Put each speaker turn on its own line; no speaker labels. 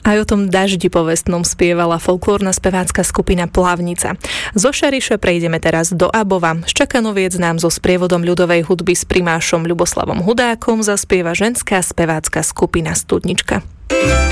Aj o tom daždi povestnom spievala folklórna spevácka skupina Plavnica. Zo Šariša prejdeme teraz do Abova. Z Čakanoviec nám so sprievodom ľudovej hudby s primášom Ľuboslavom Hudákom zaspieva ženská spevácka skupina Studnička.